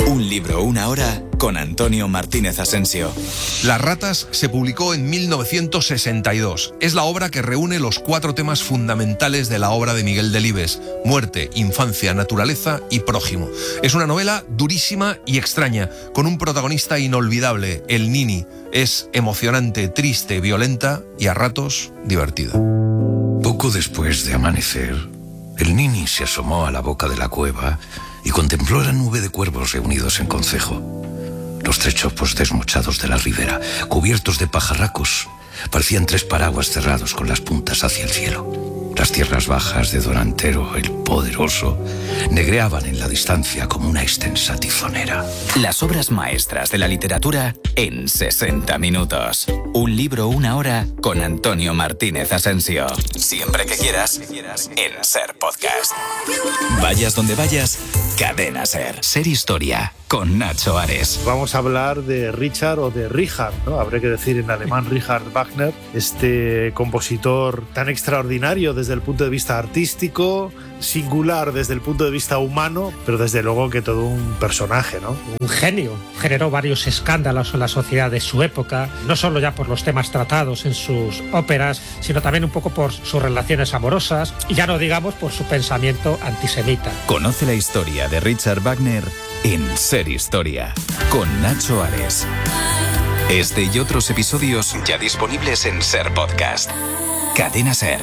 Un libro, una hora, con Antonio Martínez Asensio. Las ratas se publicó en 1962. Es la obra que reúne los 4 temas fundamentales de la obra de Miguel Delibes: muerte, infancia, naturaleza y prójimo. Es una novela durísima y extraña, con un protagonista inolvidable, el Nini. Es emocionante, triste, violenta y a ratos divertida. Poco después de amanecer, el Nini se asomó a la boca de la cueva y contempló la nube de cuervos reunidos en concejo. Los 3 chopos desmochados de la ribera, cubiertos de pajarracos, parecían 3 paraguas cerrados con las puntas hacia el cielo. Las tierras bajas de Don Antero, el poderoso, negreaban en la distancia como una extensa tizonera. Las obras maestras de la literatura en 60 minutos. Un libro, una hora, con Antonio Martínez Asensio. Siempre que quieras, en Ser Podcast. Vayas donde vayas, Cadena Ser. Ser Historia, con Nacho Ares. Vamos a hablar de Richard o de Richard, ¿no? Habría que decir en alemán Richard Wagner, este compositor tan extraordinario desde el punto de vista artístico, singular desde el punto de vista humano, pero desde luego que todo un personaje, ¿no? Un genio. Generó varios escándalos en la sociedad de su época, no solo ya por los temas tratados en sus óperas, sino también un poco por sus relaciones amorosas y ya no digamos por su pensamiento antisemita. Conoce la historia de Richard Wagner en Ser Historia, con Nacho Ares. Este y otros episodios ya disponibles en Ser Podcast. Cadena Ser.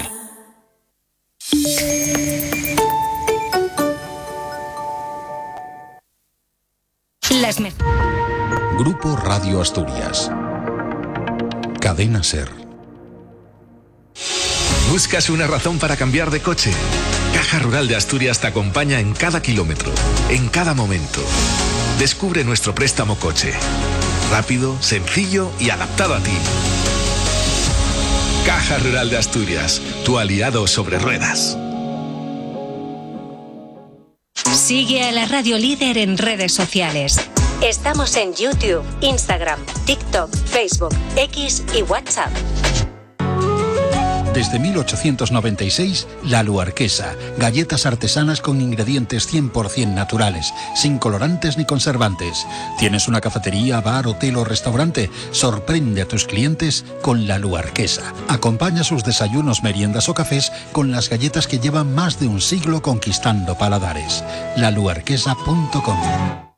Grupo Radio Asturias. Cadena Ser. ¿Buscas una razón para cambiar de coche? Caja Rural de Asturias te acompaña en cada kilómetro, en cada momento. Descubre nuestro préstamo coche. Rápido, sencillo y adaptado a ti. Caja Rural de Asturias, tu aliado sobre ruedas. Sigue a la Radio Líder en redes sociales. Estamos en YouTube, Instagram, TikTok, Facebook, X y WhatsApp. Desde 1896, La Luarquesa, galletas artesanas con ingredientes 100% naturales, sin colorantes ni conservantes. ¿Tienes una cafetería, bar, hotel o restaurante? Sorprende a tus clientes con La Luarquesa. Acompaña sus desayunos, meriendas o cafés con las galletas que llevan más de un siglo conquistando paladares. laluarquesa.com.